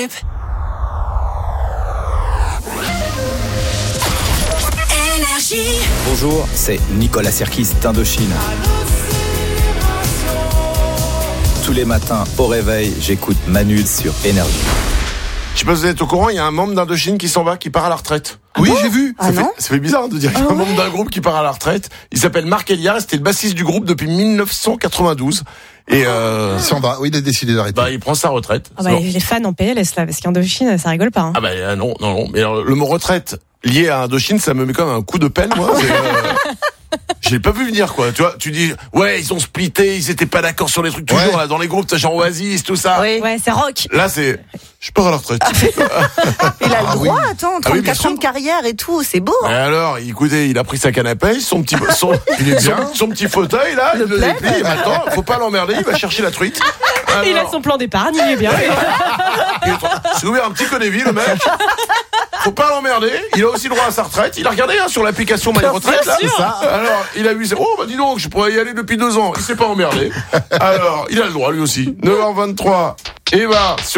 trip. Énergie. Bonjour, c'est Nicolas Sirkis d'Indochine. Tous les matins au réveil, j'écoute Manu sur Énergie. Je sais pas si vous êtes au courant, il y a un membre d'Indochine qui s'en va, qui part à la retraite. Oui, j'ai vu. Ça fait bizarre de dire qu'il y a un membre d'un groupe qui part à la retraite. Il s'appelle Marc Elias, c'était le bassiste du groupe depuis 1992. Et Il s'en va. Oui, il a décidé d'arrêter. il prend sa retraite. Les fans en PLS là, parce qu'Indochine, ça rigole pas. Hein. Non. Mais alors, le mot retraite lié à Indochine, ça me met comme un coup de pelle, moi. Je l'ai pas vu venir, quoi. Tu vois, tu dis, ouais, ils ont splitté, ils étaient pas d'accord sur les trucs toujours, là, dans les groupes, genre Oasis, tout ça. Oui. Ouais, c'est rock. Là, je pars à la retraite. Il a le droit, attends, oui, 34 ans de carrière et tout, c'est beau. Et alors, écoutez, il a pris sa canne à pêche, son petit fauteuil, là, il le déplie, et maintenant, faut pas l'emmerder, il va chercher la truite. Alors, Il a son plan d'épargne, il est bien. c'est ouvert un petit connévis, le mec. Faut pas l'emmerder. Il a aussi le droit à sa retraite. Il a regardé sur l'application My Retraite, là. sûr. C'est ça. Alors, il a vu, dis donc, je pourrais y aller depuis 2 ans. Il s'est pas emmerdé. Alors, il a le droit, lui aussi. 9h23. Et